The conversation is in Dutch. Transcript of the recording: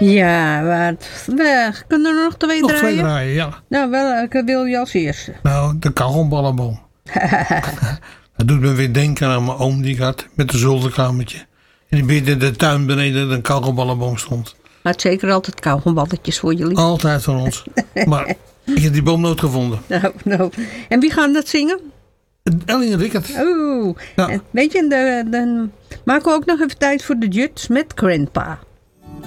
Ja, we kunnen er nog twee Nog draaien. 2 draaien, ja. Nou, welke wil je als eerste? Nou, de kauwgomballenboom. Dat doet me weer denken aan mijn oom die ik had. Met een zolderkamertje. En die binnen de tuin beneden een kauwgomballenboom stond. Had zeker altijd kauwgomballetjes voor jullie. Altijd van ons. Maar ik heb die boom nooit gevonden. Nou. En wie gaan dat zingen? Ellie en Rickert. Oeh. Ja. En weet je, dan maken we ook nog even tijd voor de Juts met Grandpa.